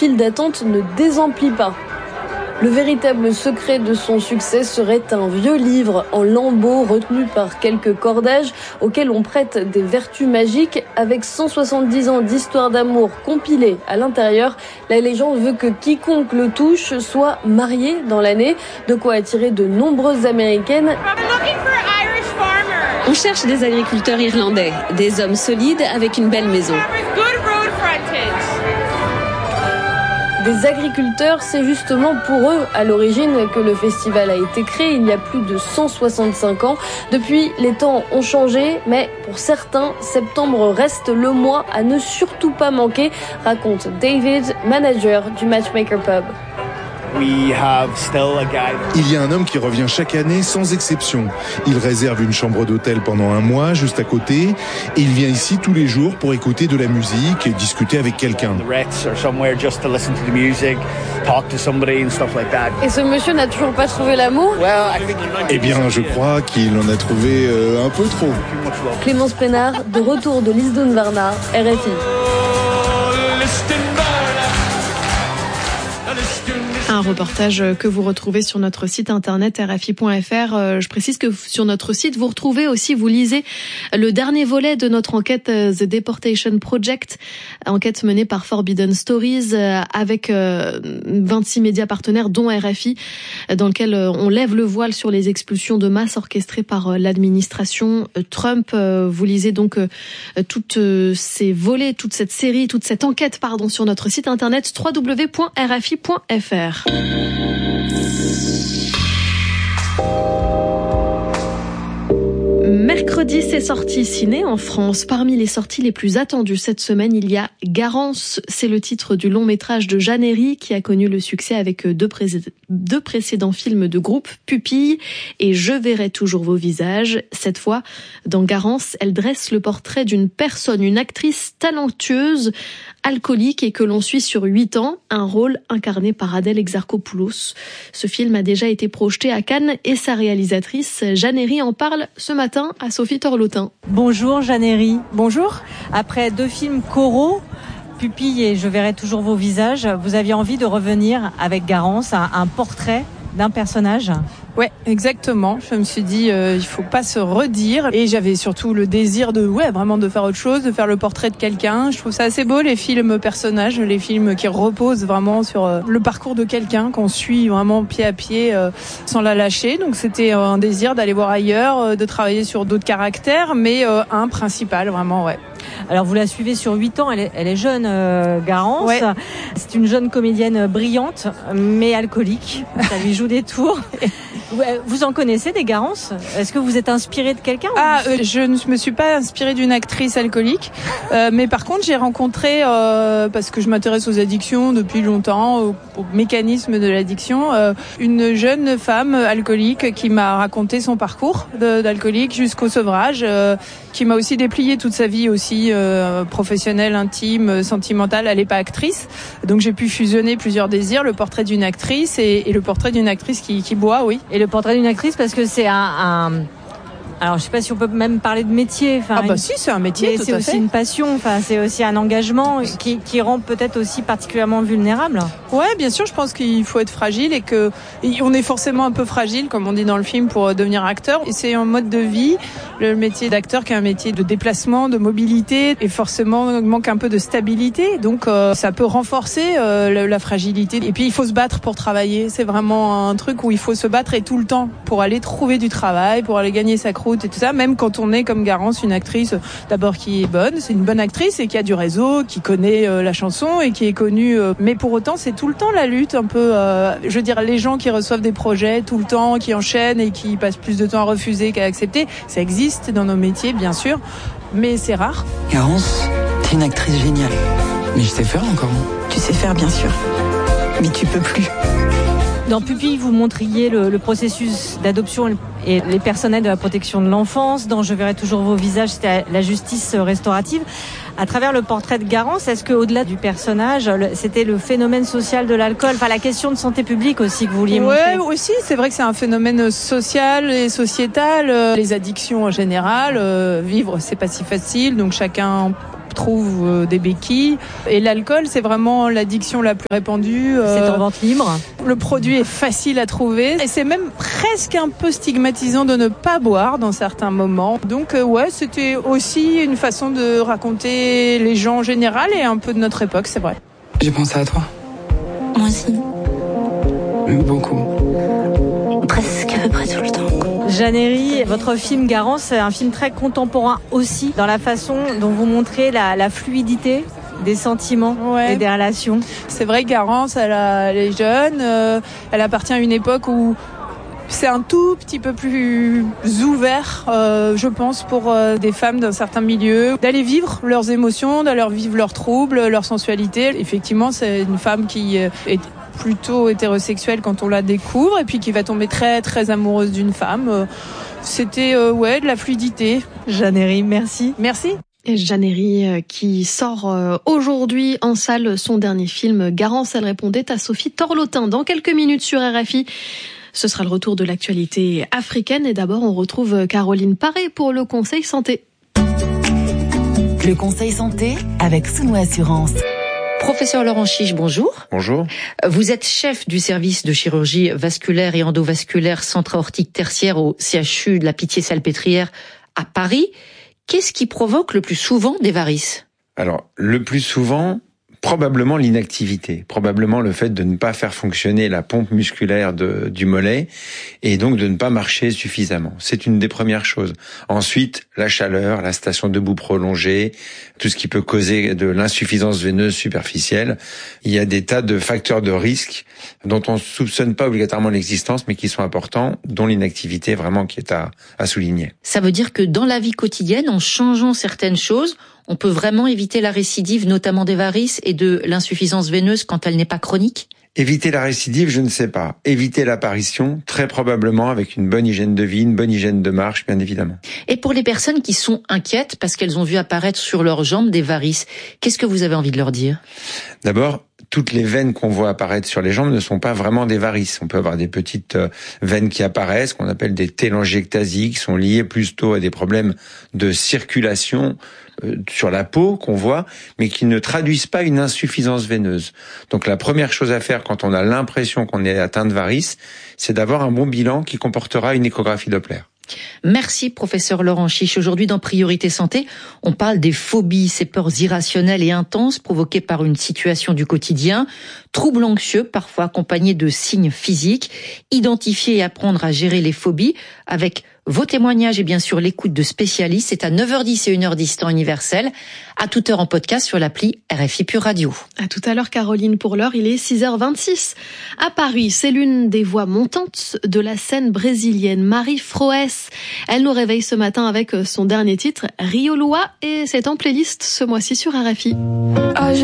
file d'attente ne désemplit pas. Le véritable secret de son succès serait un vieux livre en lambeaux retenu par quelques cordages auxquels on prête des vertus magiques. Avec 170 ans d'histoire d'amour compilée à l'intérieur, la légende veut que quiconque le touche soit marié dans l'année, de quoi attirer de nombreuses Américaines. On cherche des agriculteurs irlandais, des hommes solides avec une belle maison. Des agriculteurs, c'est justement pour eux à l'origine que le festival a été créé il y a plus de 165 ans. Depuis, les temps ont changé, mais pour certains, septembre reste le mois à ne surtout pas manquer, raconte David, manager du Matchmaker Pub. Il y a un homme qui revient chaque année sans exception. Il réserve une chambre d'hôtel pendant un mois juste à côté et il vient ici tous les jours pour écouter de la musique et discuter avec quelqu'un. Et ce monsieur n'a toujours pas trouvé l'amour ? Eh bien, je crois qu'il en a trouvé un peu trop. Clémence Pénard, de retour de Lisdoonvarna, RFI. Un reportage que vous retrouvez sur notre site internet rfi.fr. Je précise que sur notre site, vous retrouvez aussi, vous lisez le dernier volet de notre enquête The Deportation Project, enquête menée par Forbidden Stories avec 26 médias partenaires dont RFI, dans lequel on lève le voile sur les expulsions de masse orchestrées par l'administration Trump. Vous lisez donc toutes ces volets, toute cette série, toute cette enquête, sur notre site internet www.rfi.fr. Mercredi, c'est sorti ciné en France. Parmi les sorties les plus attendues cette semaine, il y a Garance. C'est le titre du long métrage de Jeanne Herry qui a connu le succès avec deux précédents films de groupe, Pupille et Je verrai toujours vos visages. Cette fois, dans Garance, elle dresse le portrait d'une personne, une actrice talentueuse, alcoolique et que l'on suit sur 8 ans, un rôle incarné par Adèle Exarchopoulos. Ce film a déjà été projeté à Cannes et sa réalisatrice Jeanne Herry en parle ce matin à Sophie Torlotin. Bonjour Jeanne Herry. Bonjour. Après 2 films choraux, Pupille et Je verrai toujours vos visages, vous aviez envie de revenir avec Garance, un portrait d'un personnage ? Ouais, exactement. Je me suis dit, il faut pas se redire. Et j'avais surtout le désir vraiment de faire autre chose, de faire le portrait de quelqu'un. Je trouve ça assez beau, les films personnages, les films qui reposent vraiment sur le parcours de quelqu'un, qu'on suit vraiment pied à pied, sans la lâcher. Donc c'était un désir d'aller voir ailleurs, de travailler sur d'autres caractères, mais un principal, vraiment, ouais. Alors vous la suivez sur 8 ans, elle est jeune, Garance. Ouais. C'est une jeune comédienne brillante, mais alcoolique. Ça lui joue des tours. Vous en connaissez des Garances ? Est-ce que vous êtes inspirée de quelqu'un ? Je ne me suis pas inspirée d'une actrice alcoolique, mais par contre j'ai rencontré, parce que je m'intéresse aux addictions depuis longtemps, au mécanisme de l'addiction, une jeune femme alcoolique qui m'a raconté son parcours d'alcoolique jusqu'au sevrage, qui m'a aussi déplié toute sa vie aussi professionnelle, intime, sentimentale. Elle n'est pas actrice, donc j'ai pu fusionner plusieurs désirs, le portrait d'une actrice et le portrait d'une actrice qui boit, oui. Et le portrait d'une actrice, parce que c'est alors je sais pas si on peut même parler de métier. Si, c'est un métier, tout à fait. C'est aussi une passion, c'est aussi un engagement qui rend peut-être aussi particulièrement vulnérable. Ouais, bien sûr, je pense qu'il faut être fragile et que on est forcément un peu fragile, comme on dit dans le film, pour devenir acteur. Et c'est un mode de vie, le métier d'acteur, qui est un métier de déplacement, de mobilité, et forcément manque un peu de stabilité. Donc ça peut renforcer la fragilité. Et puis il faut se battre pour travailler. C'est vraiment un truc où il faut se battre et tout le temps pour aller trouver du travail, pour aller gagner sa croûte et tout ça. Même quand on est comme Garance, une actrice d'abord qui est bonne, c'est une bonne actrice et qui a du réseau, qui connaît la chanson et qui est connue. Mais pour autant, c'est tout le temps la lutte un peu. Je veux dire, les gens qui reçoivent des projets tout le temps, qui enchaînent et qui passent plus de temps à refuser qu'à accepter, ça existe dans nos métiers, bien sûr, mais c'est rare. Garance, t'es une actrice géniale. Mais je sais faire encore. Tu sais faire, bien sûr. Mais tu peux plus. Dans Pupille, vous montriez le processus d'adoption et les personnels de la protection de l'enfance. Dans Je verrai toujours vos visages, c'était la justice restaurative. À travers le portrait de Garance, est-ce qu'au-delà du personnage, c'était le phénomène social de l'alcool, la question de santé publique aussi que vous vouliez montrer ? Ouais, aussi, c'est vrai que c'est un phénomène social et sociétal. Les addictions en général, vivre, c'est pas si facile, donc chacun trouvent des béquilles. Et l'alcool, c'est vraiment l'addiction la plus répandue. C'est en vente libre. Le produit est facile à trouver et c'est même presque un peu stigmatisant de ne pas boire dans certains moments. Donc c'était aussi une façon de raconter les gens en général et un peu de notre époque, c'est vrai. J'ai pensé à toi. Moi aussi. Beaucoup. Presque à peu près tout le temps. Jeanne Herry, votre film Garance, c'est un film très contemporain aussi, dans la façon dont vous montrez la fluidité des sentiments et des relations. C'est vrai que Garance, elle est jeune, elle appartient à une époque où c'est un tout petit peu plus ouvert, je pense, pour des femmes d'un certain milieu, d'aller vivre leurs émotions, d'aller vivre leurs troubles, leur sensualité. Effectivement, c'est une femme qui est plutôt hétérosexuelle quand on la découvre et puis qui va tomber très très amoureuse d'une femme. C'était de la fluidité. Jeanne Herry, merci. Merci. Et Jeanne Herry qui sort aujourd'hui en salle son dernier film Garance, elle répondait à Sophie Torlotin. Dans quelques minutes sur RFI, ce sera le retour de l'actualité africaine et d'abord on retrouve Caroline Paré pour le Conseil Santé. Le Conseil Santé avec Sounou Assurance. Professeur Laurent Chiche, bonjour. Bonjour. Vous êtes chef du service de chirurgie vasculaire et endovasculaire centre aortique tertiaire au CHU de la Pitié-Salpêtrière à Paris. Qu'est-ce qui provoque le plus souvent des varices ? Alors, le plus souvent, probablement l'inactivité, probablement le fait de ne pas faire fonctionner la pompe musculaire du mollet et donc de ne pas marcher suffisamment. C'est une des premières choses. Ensuite, la chaleur, la station debout prolongée, tout ce qui peut causer de l'insuffisance veineuse superficielle. Il y a des tas de facteurs de risque dont on ne soupçonne pas obligatoirement l'existence mais qui sont importants, dont l'inactivité vraiment qui est à souligner. Ça veut dire que dans la vie quotidienne, en changeant certaines choses, on peut vraiment éviter la récidive, notamment des varices et de l'insuffisance veineuse quand elle n'est pas chronique ? Éviter la récidive, je ne sais pas. Éviter l'apparition, très probablement avec une bonne hygiène de vie, une bonne hygiène de marche, bien évidemment. Et pour les personnes qui sont inquiètes parce qu'elles ont vu apparaître sur leurs jambes des varices, qu'est-ce que vous avez envie de leur dire ? D'abord, toutes les veines qu'on voit apparaître sur les jambes ne sont pas vraiment des varices. On peut avoir des petites veines qui apparaissent, qu'on appelle des télangiectasies, qui sont liées plutôt à des problèmes de circulation sur la peau qu'on voit, mais qui ne traduisent pas une insuffisance veineuse. Donc la première chose à faire quand on a l'impression qu'on est atteint de varices, c'est d'avoir un bon bilan qui comportera une échographie Doppler. Merci professeur Laurent Chiche. Aujourd'hui dans Priorité Santé, on parle des phobies, ces peurs irrationnelles et intenses provoquées par une situation du quotidien, troubles anxieux parfois accompagnés de signes physiques, identifier et apprendre à gérer les phobies avec vos témoignages et bien sûr l'écoute de spécialistes. C'est à 9h10 et 1h10 temps universel, à toute heure en podcast sur l'appli RFI Pure Radio. À tout à l'heure Caroline, pour l'heure il est 6h26. À Paris, c'est l'une des voix montantes de la scène brésilienne, Marie Froès. Elle nous réveille ce matin avec son dernier titre, Rio Lua, et c'est en playlist ce mois-ci sur RFI.